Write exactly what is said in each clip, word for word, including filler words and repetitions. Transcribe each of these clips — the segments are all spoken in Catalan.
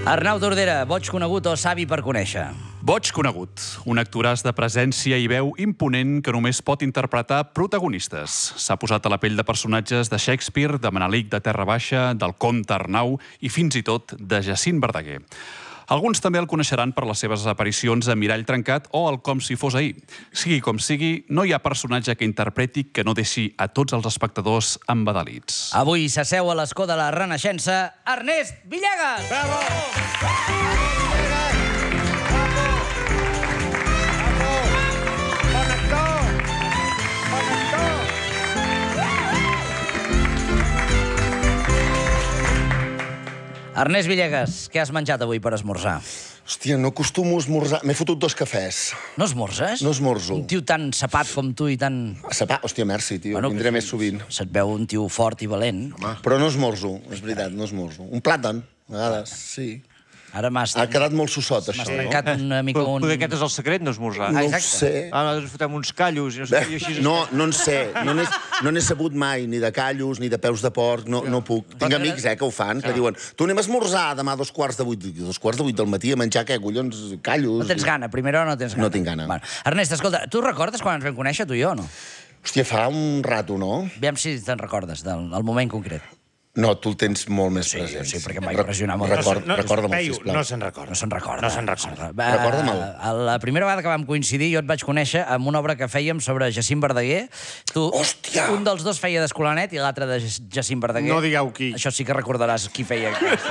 Arnau Tordera, boig conegut o savi per conèixer? Boig conegut, un actoràs de presència i veu imponent que només pot interpretar protagonistes. S'ha posat a la pell de personatges de Shakespeare, de Manelic de Terra Baixa, del comte Arnau i fins i tot de Jacint Verdaguer. Alguns també el coneixeran per les seves aparicions a Mirall trencat o el Com si fos ahir. Sigui com sigui, no hi ha personatge que interpreti que no deixi a tots els espectadors embadalits. Avui s'asseu a l'escó de la Renaixença Ernest Villegas! Bravo! Bon actor! Bon actor! Ernest Villegas, què has menjat avui per esmorzar? Hòstia, no acostumo a esmorzar. M'he fotut dos cafès. No esmorzes? No esmorzo. Un tio tan sapat com tu i tan... Sapà? Hòstia, merci, tio. Bueno, vindré més sovint. Se't veu un tio fort i valent. Home. Però no esmorzo, és veritat, no esmorzo. Un plàtan, a vegades, sí. Ara m'has... Ha quedat molt sossot, això. M'has trencat una mica un... Perquè aquest és el secret, no esmorzar. No ho exacte. sé. Ah, nosaltres fotem uns callos i no sé què, i així... No, no en sé. No n'he no n'he sabut mai, ni de callos, ni de peus de porc, no, no puc. Tinc amics, eh, que ho fan, que diuen tu anem a esmorzar demà a dos quarts de vuit. Dos quarts de vuit del matí a menjar, què, collons, callos? No tens gana, primera hora no tens gana. No tinc gana. Bueno, Ernest, escolta, tu recordes quan ens vam conèixer, tu i jo, o no? Hòstia, fa un rato, no? Aviam si te'n recordes del, del moment concret. No, tu el tens molt més Sí, present. sí, perquè em va impressionar molt. Record, No, recorda'm, Peyu, sisplau. no se'n recorda. No se'n recorda. No se'n recorda. Va, Recorda'm-el. a La primera vegada que vam coincidir jo et vaig conèixer amb una obra que fèiem sobre Jacint Verdaguer. Tu, Hòstia! Un dels dos feia d'Escolanet i l'altre de Jacint Verdaguer. No digueu qui. Això sí que recordaràs qui feia.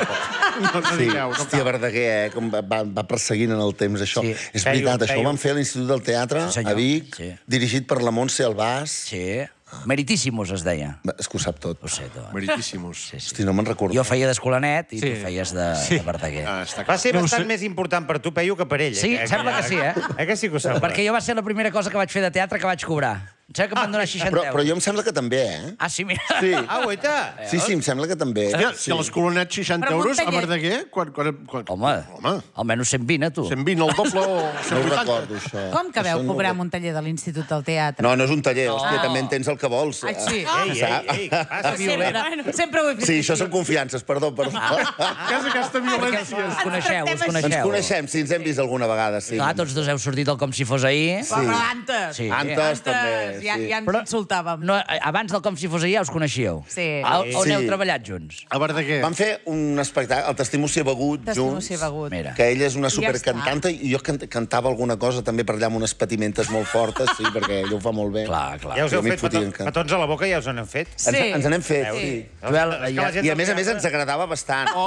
No, no Sí, digueu, no hòstia, Verdaguer, eh, com va, va, va perseguint en el temps, això. Sí. És Feio, veritat, això feio. ho vam fer a l'Institut del Teatre, Sí, senyor. a Vic, Sí. dirigit per la Montse Albàs. Sí. Meritíssimos es deia. És que ho sap tot. Ho sé, tu. Meritíssimos. Sí, sí. Hosti, no me'n recordo. Jo feia d'Escolanet i Sí. tu feies de, de Verdaguer. Ah, està Va clar. ser bastant més important per tu, Peyu, que per ell. Sí, eh, sembla que sí, eh? Eh que sí que ho sembla? Perquè jo va ser la primera cosa que vaig fer de teatre que vaig cobrar. Em sembla que em van donar seixanta Però, euros. però jo em sembla que també, eh? Ah, sí, mira. Sí, Ah, guaita! sí, sí, em sembla que també. Hòstia, si a l'Escolanet seixanta Però euros, a Montaller. Verdaguer, quan, quan, quan... Home, Home, almenys cent vint, a tu. cent vint, el doble o No cent ho vuitanta. recordo, això. Com que veu Això no ho cobrar en recordo. un taller de l'Institut del Teatre? No, no és un taller, hòstia, també en tens el que vols. Ai, sí. Ei, ei, ei, què passa? Sempre, sempre ho he fet. Sí, això són confiances, perdó, perdó. Què és aquesta violència? Us coneixeu, us Ens coneixeu. coneixem, sí, ens hem vist alguna vegada, sí. Clar, tots dos heu sortit del Com si fos ahir. Però, però antes. Sí. Antes, també, ja, sí. ja ens Però- insultàvem. No, abans del Com si fos ahir ja us coneixíeu. Sí. A, on Sí. heu treballat junts? A Verdaguer. Vam fer un espectacle, el Testimonci begut, junts. Testimonci begut. Mira. Que ella és una Ja supercantanta i jo can cantava alguna cosa també per allà amb unes patimentes molt fortes, sí, perquè ella ho fa molt bé. Clar, clar. Ja us heu Jo m'hi fet fotia petons, encara. petons a la boca, ja us en hem fet. Ens, Sí. ens n'hem fet, Veus? sí. Joel, És que ja- la gent I a del més a més teatre- ens agradava bastant. Oh,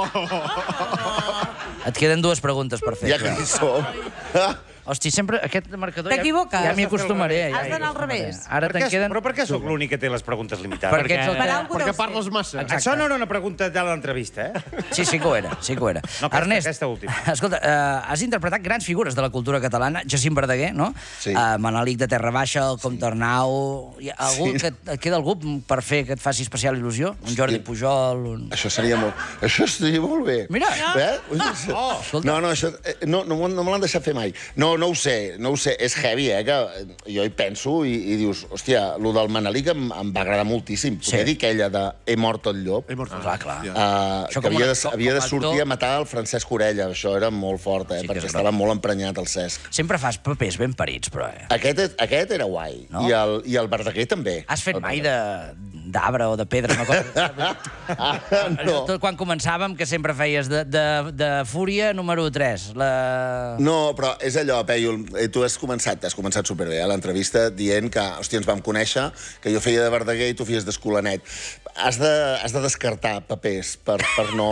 Et queden dues preguntes per fer. ja que hi som. Hosti, sempre aquest marcador... T'equivoques. Ja, ja m'hi acostumaré. Ja, Has d'anar al revés. Ara Per te'n què, queden... Però per què sóc l'únic que té les preguntes limitades? Perquè ets el Per que... algú Perquè deu ser. parles massa. Això no era una pregunta de l'entrevista, eh? Sí, sí que ho era, sí que ho era. No, aquesta- Ernest, aquesta última. escolta, uh, has interpretat grans figures de la cultura catalana, Jacint Verdaguer, no? Sí. Uh, Manelic de Terra Baixa, el Comte Arnau... Hi ha algú Sí. que et queda algú per fer que et faci especial il·lusió? Un Jordi Pujol... Un... Això seria molt... Això seria molt bé. Mira. Eh? Oh, No, no, això... eh, No, no, m'ho- no me l'han deixat fer mai. No, no ho sé, no ho sé. És heavy, eh? Que jo hi penso i, i dius, hòstia, lo del Manelic em, em va agradar moltíssim. Sí. Poder dir aquella de He mort el llop, He mort. Clar, clar. Ja. uh, Això que com havia a de, actor- havia de com a sortir actor- a matar el Francesc Orella. Això era molt fort, eh? Sí que perquè és estava molt emprenyat el Cesc. Sempre fas papers ben parits, però... Eh? Aquest, aquest era guai. No? I, el, I el Verdaguer també. Has fet El mai de d'arbre o de pedra, una cosa... Ah, Allò, no. tot quan començàvem, que sempre feies de, de, de Fúria número tres. La... No, però és allò, Peyu, eh, tu has començat, has començat superbé, a l'entrevista, dient que, hòstia, ens vam conèixer, que jo feia de Verdaguer i tu feies d'Escolanet. Has de, has de descartar papers per, per no...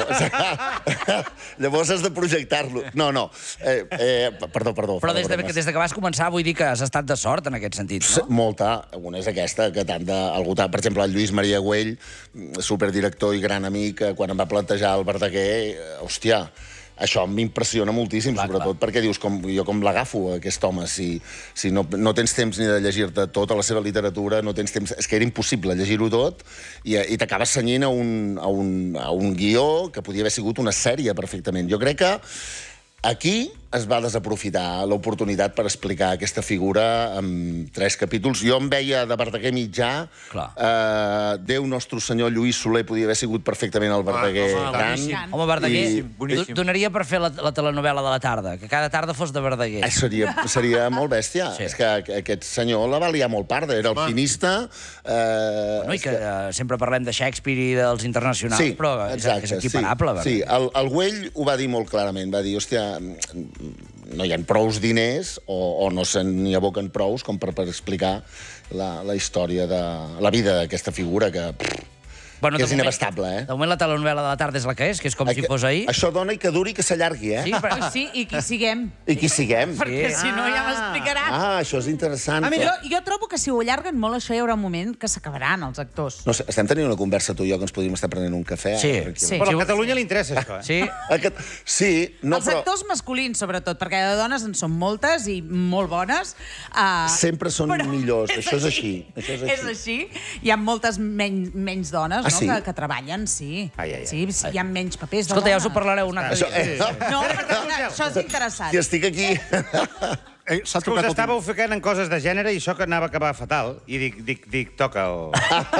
Llavors has de projectar-lo. No, no, eh, eh, perdó, perdó. Però fora des de, bromes. des de que vas començar vull dir que has estat de sort en aquest sentit, S- no? Molta, una és aquesta, que tant de... Algú, tant- per exemple, el Lluís Maria Güell, superdirector i gran amic, eh, quan em va plantejar el Verdaguer, eh, hòstia, això m'impressiona moltíssim, Clar, sobretot perquè dius, com, jo com l'agafo, aquest home, si, si no, no tens temps ni de llegir-te tota la seva literatura, no tens temps... És que era impossible llegir-ho tot i, i t'acabes cenyint a un, a, un, a un guió que podia haver sigut una sèrie perfectament. Jo crec que aquí es va desaprofitar l'oportunitat per explicar aquesta figura en tres capítols. Jo em veia de Verdaguer mitjà. Eh, Déu nostre senyor Lluís Soler podia haver sigut perfectament el Verdaguer home, gran. boníssim. Home, Verdaguer, I- boníssim. do- donaria per fer la, la telenovela de la tarda, que cada tarda fos de Verdaguer. Eh, seria, seria molt bèstia. Sí. És que aquest senyor la valia molt parda. Era alpinista. Eh, No, i que eh, sempre parlem de Shakespeare i dels internacionals, Sí, però és, exacte, és equiparable. Sí, sí. Verdaguer. El, el Güell ho va dir molt clarament. Va dir, hòstia, no hi ha prous diners o, o no se n'hi aboquen prous com per, per explicar la, la història de... la vida d'aquesta figura que... Pff, Bueno, que de és moment- inabastable, eh? De moment la telenovela de la tarda és la que és, que és com si fos ahir. Això dona i que duri i que s'allargui, eh? Sí, però... Sí, i qui siguem. I qui siguem. Perquè si no ja m'explicaran. Ah, això és interessant. A mi, jo, jo trobo que si ho allarguen molt, això hi haurà un moment que s'acabaran els actors. No sé, estem tenint una conversa tu i jo que ens podríem estar prenent un cafè. Sí, ara, tranquil. sí. Però a Catalunya li interessa això, eh? Sí, Aquest... Sí, no, els però actors masculins, sobretot, perquè de dones en són moltes i molt bones. Uh, sempre són millors. Això és així. Això és així. És així. Hi ha moltes menys, menys dones Ah, no, sí? que, que treballen, sí. Ai, ai, ai. Sí, sí, hi ha menys papers de escolta, ja dones. us ho parlareu un altre Això, dia. eh, No, perdona, això és interessant. si estic aquí... Eh, S'ha Que us trucat el estàveu ficant en coses de gènere i això que anava a acabar fatal. I dic, dic, dic, toca el...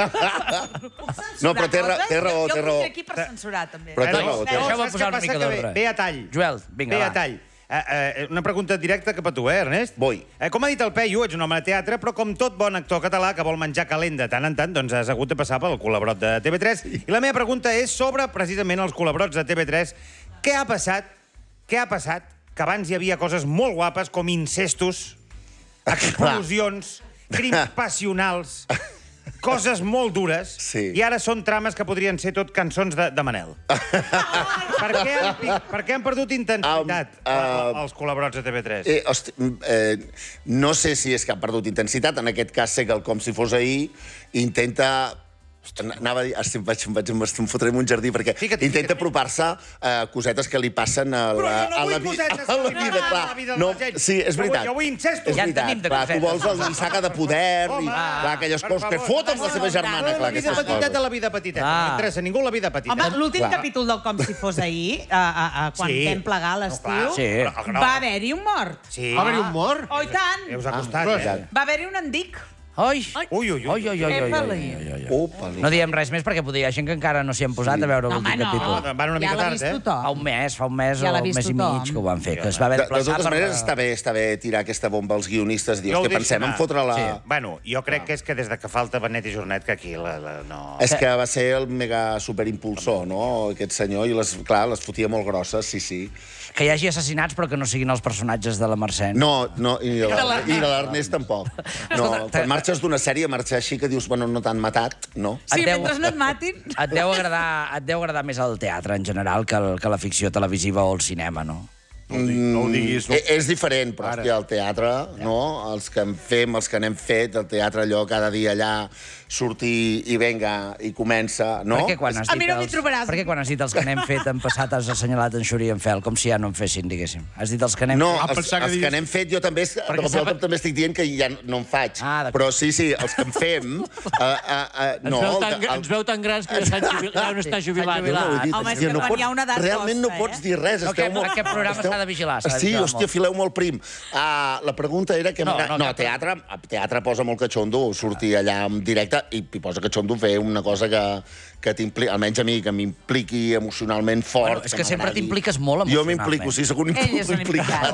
No, però té ra- té raó, jo, té Jo raó. vull aquí per censurar, també. Però té Bueno, raó, té no, raó. Deixeu-me saps posar què una passa? mica Que d'ordre. Ve, ve a tall. Joel, vinga, Ve va. a tall. Uh, uh, una pregunta directa cap a tu, eh, Ernest? Vull. Eh, com ha dit el Peyu, ets un home de teatre, però com tot bon actor català que vol menjar calent de tant en tant, doncs has hagut de passar pel col·labrot de T V tres. I la meva pregunta és sobre, precisament, els col·labrots de T V tres. Què ha passat? Què ha passat? Que abans hi havia coses molt guapes, com incestos, explosions, crims passionals, coses molt dures, Sí. i ara són trames que podrien ser tot cançons de, de Manel. per, què han, pi- per què han perdut intensitat Um, uh, uh, els col·labrats de T V tres? Eh, hosti, eh, no sé si és que ha perdut intensitat. En aquest cas sé que el Com si fos ahir intenta... Ostres, anava a dir... Em vaig, em vaig, em fotré en un jardí perquè Fica't, intenta fica't. apropar-se a cosetes que li passen a Però la, jo no a la, vull vi- cosetes a la que li vida. passen Clar, a la vida de no, la gent. sí, és Jo vull- veritat. jo vull incestos. És Ja en veritat. tenim de Clar, tu cosetes. vols el nissaga de poder i Home, clar, aquelles per coses que favor. foten la seva germana. No, Clar, la vida aquestes petiteta, coses. la vida petiteta. Ah. No m'interessa ningú la vida petiteta. Home, l'últim Clar. capítol del Com si fos ahir, a, a, a, quan Sí. vam plegar a l'estiu, No, clar. Sí. Però, no. va haver-hi un mort. Sí. Va haver-hi un mort? Oh, i tant! Us ha costat, Ah, eh? Va haver-hi un endic. Ai! Ui, ui, ui. Ai, ai, ai, ai, ai, Epa-li. ai, ai, ai. Opa-li. No diem res més perquè potser hi ha gent que encara no s'hi han posat a veure No, home, l'últim no. capítol. Van una mica ja l'ha tard, vist eh? tothom. Fa un mes, fa un mes Ja o l'ha un vist mes i tothom. mig que ho van fer, que es va haver De, de de plaçar totes per... maneres, està bé, està bé tirar aquesta bomba als guionistes, dir, Jo ho hòstia, deixo pensem en anar. fotre-la... Sí. Bueno, jo crec que és que des de que falta Benet i Jornet, que aquí la, la, no... És que va ser el mega superimpulsor, no?, aquest senyor, i les, clar, les fotia molt grosses, sí, sí. Que hi hagi assassinats però que no siguin els personatges de la Mercè. No, no, i de la- i de l'Ernest tampoc. No, quan marxes d'una sèrie, marxar així que dius, bueno, no t'han matat, no? Sí, Et deu- mentre no et matin. Et deu, agradar, et deu agradar més el teatre en general que, el, que la ficció televisiva o el cinema, no? No ho diguis. No ho diguis no. Eh, És diferent, però, Ara. hòstia, el teatre, no? Els que en fem, els que n'hem fet, el teatre allò, cada dia allà, sortir i venga, i comença, no? Per què quan has A dit mi no m'hi els, trobaràs. per què quan has dit els que n'hem fet en passat has assenyalat en Xuri i en Fel, com si ja no en fessin, diguéssim? Has dit els que n'hem No, fet... Ah, els, pensava que els que dius- n'hem fet jo també, de cop i volta també estic dient que ja no en faig. Ah, d'acord. Però sí, sí, els que en fem... Uh, uh, uh, Ens, no, veu el- tan, el- ens veu tan grans que ja, s'han jubil, ja no està jubilat. jubilat. No, vull dir, Home, és hòstia, que no quan pots, hi ha una edat realment no costa, pots eh? dir res. No, esteu aquest- molt, aquest programa s'ha de vigilar, s'ha de Sí, vigilar hòstia, molt. fileu molt prim. Uh, la pregunta era que... No, No, no, no, cap- teatre, teatre posa molt catxondo sortir allà en directe i, i posa catxondo fer una cosa que, que t'implica, almenys a mi, que m'impliqui emocionalment fort. Bueno, és que sempre m'agradi. t'impliques molt Jo emocionalment. m'implico, sí, sóc un, Ell és un implicat.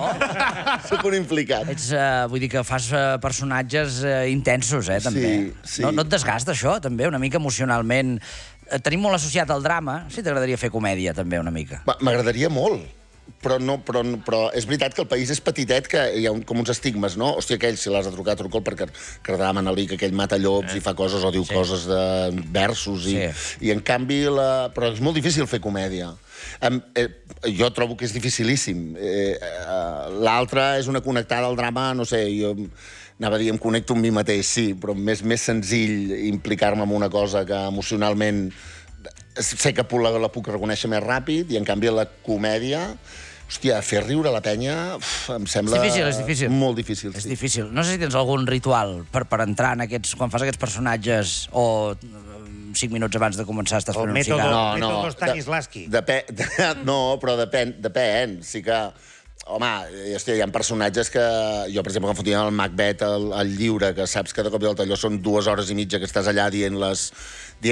Sóc un implicat. Ets, uh, vull dir que fas uh, personatges uh, intensos, eh, també. Sí, sí. No, no et desgasta, això, també, una mica emocionalment? Eh, Tenim molt associat al drama. Sí, t'agradaria fer comèdia, també, una mica. Va, m'agradaria molt. Però, no, però, però és veritat que el país és petitet, que hi ha un, com uns estigmes, no? Hòstia, aquell, si l'has de trucar, truca'l perquè Cardà Manelí, que aquell mata llops eh. i fa coses o diu sí. coses de versos. I, Sí. I en canvi, la... però és molt difícil fer comèdia. Em, eh, jo trobo que és dificilíssim. Eh, eh, L'altra és una connectada al drama, no sé, jo anava a dir, em connecto amb mi mateix, sí, però més, més senzill implicar-me en una cosa que emocionalment sé que la, la puc reconèixer més ràpid, i en canvi la comèdia, hòstia, fer riure la penya, uf, em sembla... És difícil, és difícil. Molt difícil, És sí. difícil. No sé si tens algun ritual per, per entrar en aquests... Quan fas aquests personatges o eh, cinc minuts abans de començar estàs El fent un mètode- cigarro. No, no. Mètode Stanislavski. Depèn, no, però depèn, depèn. Sí que Home, hòstia, hi ha personatges que... Jo, per exemple, quan fotia el Macbeth al, al lliure, que saps que de cop i volta allò són dues hores i mitja que estàs allà dient les,